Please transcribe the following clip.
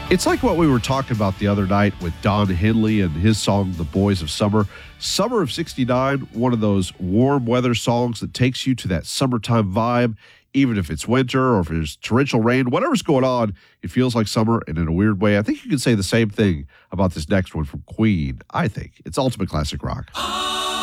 It's like what we were talking about the other night with Don Henley and his song, The Boys of Summer. Summer of 69, one of those warm weather songs that takes you to that summertime vibe, even if it's winter or if there's torrential rain, whatever's going on, it feels like summer. And in a weird way, I think you can say the same thing about this next one from Queen. I think it's ultimate classic rock.